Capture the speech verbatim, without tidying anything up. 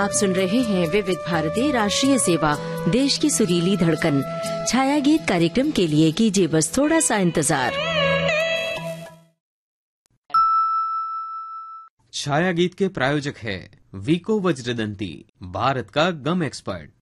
आप सुन रहे हैं विविध भारती राष्ट्रीय सेवा, देश की सुरीली धड़कन। छाया गीत कार्यक्रम के लिए कीजिए बस थोड़ा सा इंतजार। छाया गीत के प्रायोजक है वीको वज्रदंती, भारत का गम एक्सपर्ट।